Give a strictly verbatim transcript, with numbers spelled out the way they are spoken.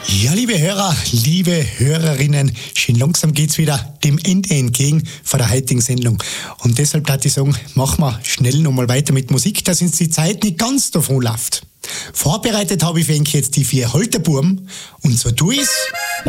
Ja, liebe Hörer, liebe Hörerinnen, schön langsam geht's wieder dem Ende entgegen von der heutigen Sendung. Und deshalb darf ich sagen, machen wir schnell nochmal weiter mit Musik, dass uns die Zeit nicht ganz davon läuft. Vorbereitet habe ich für euch jetzt die vier Holterbuben und so tue ich's